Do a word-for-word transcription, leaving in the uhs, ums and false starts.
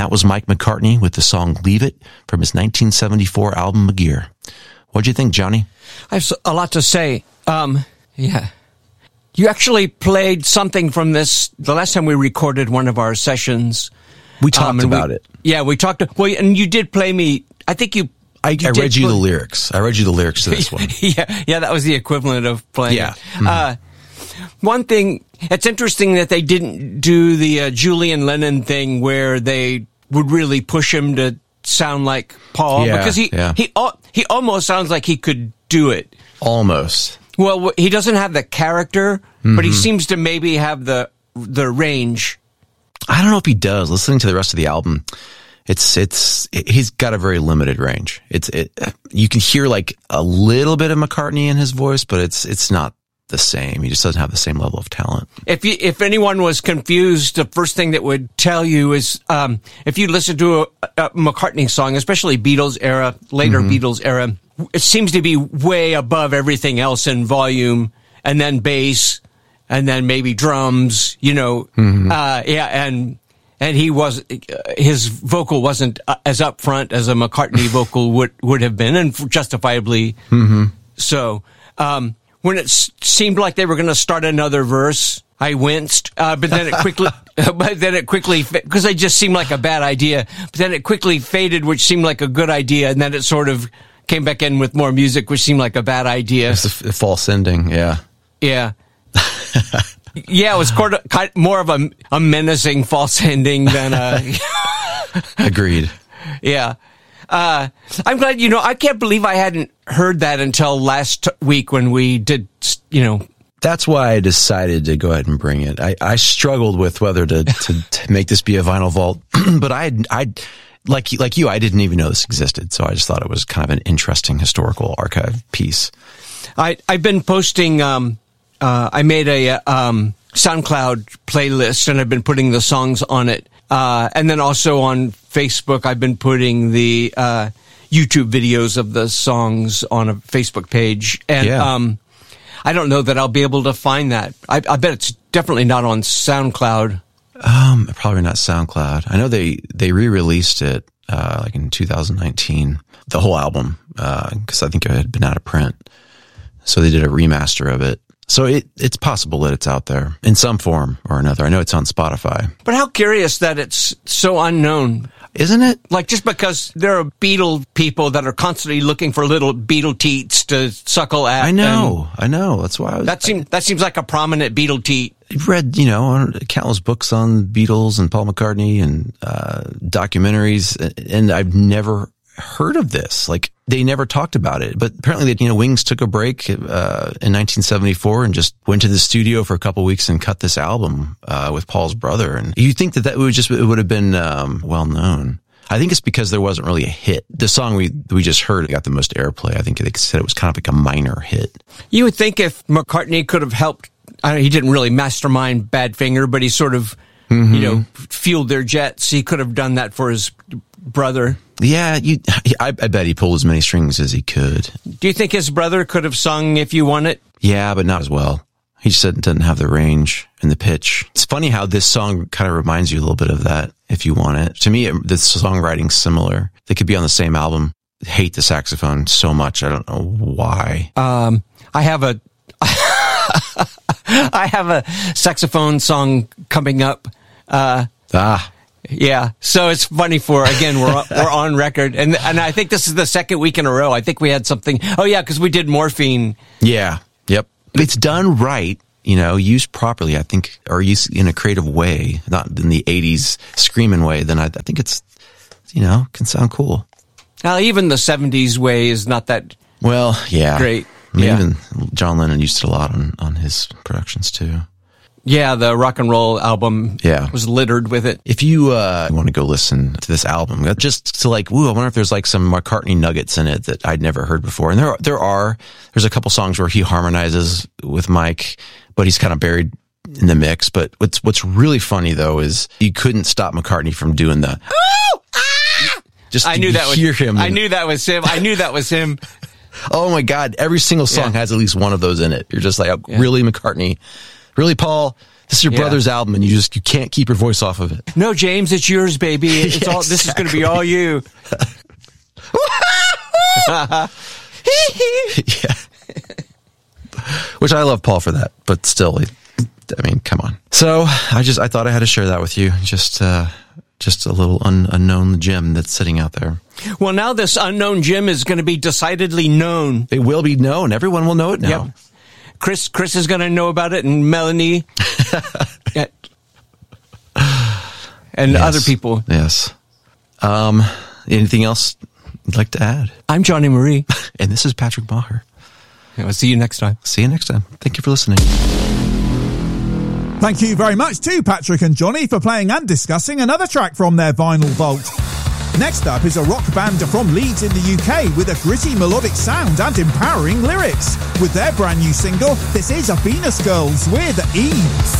That was Mike McCartney with the song Leave It from his nineteen seventy-four album McGear. What'd you think, Johnny? I have a lot to say. Um, yeah. You actually played something from this the last time we recorded one of our sessions. We talked um, about we, it. Yeah, we talked. Well, and you did play me. I think you. I, you I read you play, the lyrics. I read you the lyrics to this one. yeah, yeah, that was the equivalent of playing. Yeah. It. Mm-hmm. Uh, one thing, it's interesting that they didn't do the uh, Julian Lennon thing where they would really push him to sound like Paul, yeah, because he yeah. he he almost sounds like he could do it. Almost. Well, he doesn't have the character, mm-hmm. but he seems to maybe have the the range. I don't know if he does. Listening to the rest of the album, it's it's it, he's got a very limited range. It's it you can hear like a little bit of McCartney in his voice, but it's it's not the same. He just doesn't have the same level of talent. If you, if anyone was confused, the first thing that would tell you is um, if you listen to a, a McCartney song, especially Beatles era, later mm-hmm. Beatles era, it seems to be way above everything else in volume, and then bass, and then maybe drums. You know, mm-hmm. uh, yeah, and and he was his vocal wasn't as upfront as a McCartney vocal would would have been, and justifiably mm-hmm. so. Um, When it s- seemed like they were going to start another verse, I winced. Uh, but then it quickly, but then it quickly, because it just seemed like a bad idea. But then it quickly faded, which seemed like a good idea, and then it sort of came back in with more music, which seemed like a bad idea. It's a, a false ending, yeah. Yeah. Yeah, it was kind of, kind of more of a, a menacing false ending than a. Agreed. Yeah. Uh, I'm glad, you know, I can't believe I hadn't heard that until last week when we did, you know. That's why I decided to go ahead and bring it. I, I struggled with whether to, to, to make this be a vinyl vault, but I, I, like, like you, I didn't even know this existed. So I just thought it was kind of an interesting historical archive piece. I, I've been posting, um, uh, I made a, um, SoundCloud playlist and I've been putting the songs on it. Uh, and then also on Facebook, I've been putting the uh, YouTube videos of the songs on a Facebook page. And yeah. um, I don't know that I'll be able to find that. I, I bet it's definitely not on SoundCloud. Um, probably not SoundCloud. I know they, they re-released it uh, like in two thousand nineteen, the whole album, because uh, I think it had been out of print. So they did a remaster of it. So it, it's possible that it's out there in some form or another. I know it's on Spotify. But how curious that it's so unknown. Isn't it? Like, just because there are Beatle people that are constantly looking for little Beatle teats to suckle at. I know, I know. That's why I was, that seems that seems like a prominent Beatle teat. I've read, you know, countless books on Beatles and Paul McCartney and uh, documentaries, and I've never heard of this. Like, they never talked about it. But apparently, you know, Wings took a break uh, in nineteen seventy-four and just went to the studio for a couple of weeks and cut this album uh, with Paul's brother. And you think that that would just it would have been um, well known. I think it's because there wasn't really a hit. The song we we just heard got the most airplay. I think they said it was kind of like a minor hit. You would think if McCartney could have helped, I don't know, he didn't really mastermind Badfinger, but he sort of, mm-hmm. you know, fueled their jets. He could have done that for his brother. Yeah, you. I, I bet he pulled as many strings as he could. Do you think his brother could have sung If You Want It? Yeah, but not as well. He just doesn't have the range and the pitch. It's funny how this song kind of reminds you a little bit of that, If You Want It. To me, it, the songwriting's similar. They could be on the same album. I hate the saxophone so much. I don't know why. Um, I have a, I have a saxophone song coming up. Uh, ah. Yeah, so it's funny for, again, we're we're on record, and and I think this is the second week in a row. I think we had something, oh yeah, because we did Morphine. Yeah, yep. But it's done right, you know, used properly, I think, or used in a creative way, not in the eighties screaming way, then I, I think it's, you know, can sound cool. Now, even the seventies way is not that well, yeah. great. I mean, yeah. Even John Lennon used it a lot on, on his productions, too. Yeah, the rock and roll album yeah. was littered with it. If you uh, want to go listen to this album, just to like, ooh, I wonder if there's like some McCartney nuggets in it that I'd never heard before. And there, there are. There's a couple songs where he harmonizes with Mike, but he's kind of buried in the mix. But what's what's really funny though is you couldn't stop McCartney from doing the. Oh, ah! Just I knew that was hear him. I knew that was him. I knew that was him. Oh my God! Every single song yeah. has at least one of those in it. You're just like, oh, yeah. really, McCartney. Really, Paul, This is your Yeah. brother's album, and you just you can't keep your voice off of it. No, James, it's yours, baby. It's Yeah, all. This is going to be exactly. all you. Yeah. Which I love Paul for that, but still, I mean, come on. So I just I thought I had to share that with you. Just uh, just a little un, unknown gem that's sitting out there. Well, now this unknown gem is going to be decidedly known. It will be known. Everyone will know it now. Yep. Chris, Chris is going to know about it, and Melanie, Yeah. and Yes. other people. Yes. Um. Anything else you'd like to add? I'm Johnny Marie. And this is Patrick Maher. I'll see you next time. See you next time. Thank you for listening. Thank you very much to Patrick and Johnny for playing and discussing another track from their Vinyl Vault. Next up is a rock band from Leeds in the U K with a gritty melodic sound and empowering lyrics. With their brand new single, this is a Venus Girls with Eves.